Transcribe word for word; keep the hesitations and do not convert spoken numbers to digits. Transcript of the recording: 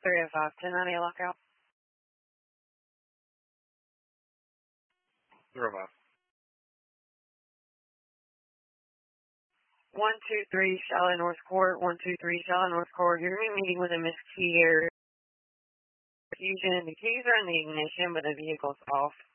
three oh five, ten ninety lockout. three oh five. one two three Charlotte North Court, one two three Charlotte North Court. You're going to be meeting with a Miss Kier. Fusion. The keys are in the ignition, but the vehicle's off.